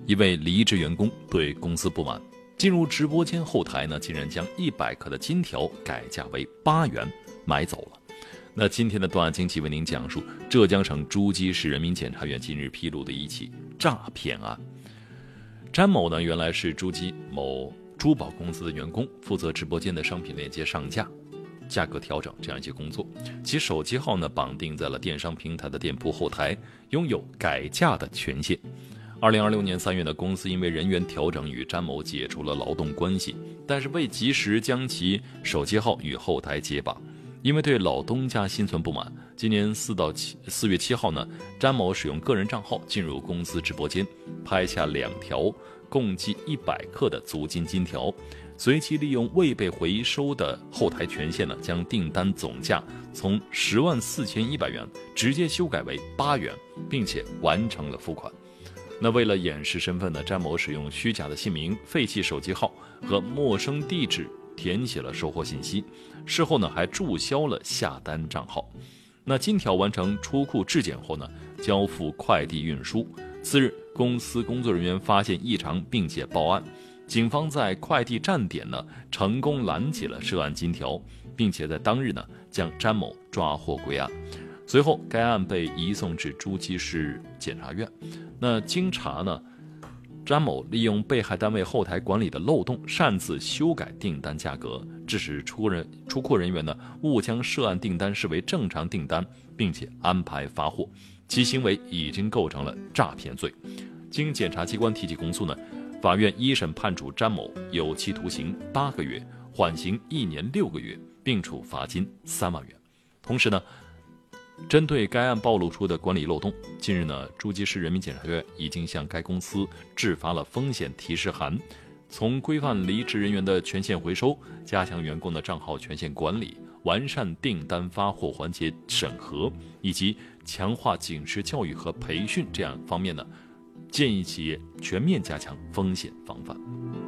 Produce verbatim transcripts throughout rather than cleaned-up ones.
一位离职员工对公司不满，进入直播间后台呢，竟然将一百克的金条改价为八元买走了。那今天的段案惊奇为您讲述浙江省诸暨市人民检察院近日披露的一起诈骗案。詹某呢，原来是诸暨某珠宝公司的员工，负责直播间的商品链接上架、价格调整这样一些工作。其手机号呢绑定在了电商平台的店铺后台，拥有改价的权限。二零二六年三月呢，公司因为人员调整与詹某解除了劳动关系，但是未及时将其手机号与后台解绑。因为对老东家心存不满，今年四到七四月七号呢，詹某使用个人账号进入公司直播间，拍下两条共计一百克的足金金条，随即利用未被回收的后台权限呢，将订单总价从十万四千一百元直接修改为八元，并且完成了付款。那为了掩饰身份呢，詹某使用虚假的姓名、废弃手机号和陌生地址填写了收货信息，事后呢还注销了下单账号。那金条完成出库质检后呢，交付快递运输。次日，公司工作人员发现异常，并且报案。警方在快递站点呢成功拦截了涉案金条，并且在当日呢将詹某抓获归案。随后，该案被移送至诸暨市检察院。那经查呢，詹某利用被害单位后台管理的漏洞，擅自修改订单价格，致使出人出库人员呢误将涉案订单视为正常订单，并且安排发货，其行为已经构成了诈骗罪。经检察机关提起公诉呢，法院一审判处詹某有期徒刑八个月，缓刑一年六个月，并处罚金三万元。同时呢，针对该案暴露出的管理漏洞，近日呢，诸暨市人民检察院已经向该公司制发了风险提示函，从规范离职人员的权限回收、加强员工的账号权限管理、完善订单发货环节审核，以及强化警示教育和培训这样方面呢，建议企业全面加强风险防范。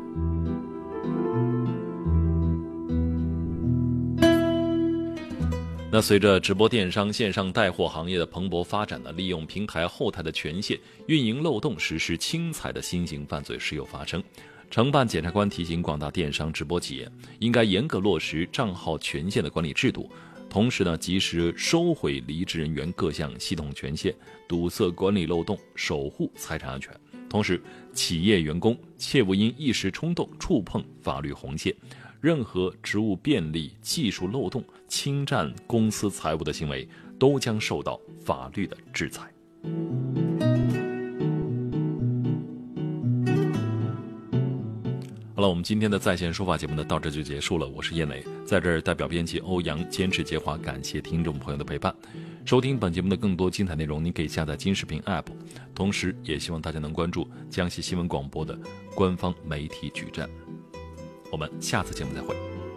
那随着直播电商、线上带货行业的蓬勃发展呢，利用平台后台的权限运营漏洞、实施轻财的新型犯罪时有发生。承办检察官提醒广大电商直播企业，应该严格落实账号权限的管理制度，同时呢，及时收回离职人员各项系统权限，堵塞管理漏洞，守护财产安全。同时，企业员工切勿因一时冲动触碰法律红线，任何职务便利、技术漏洞、侵占公司财物的行为，都将受到法律的制裁。好了，我们今天的在线说法节目呢，到这就结束了。我是叶磊，在这儿代表编辑欧阳坚持接话，感谢听众朋友的陪伴。收听本节目的更多精彩内容，您可以下载金视频 App， 同时也希望大家能关注江西新闻广播的官方媒体矩阵。我们下次节目再会。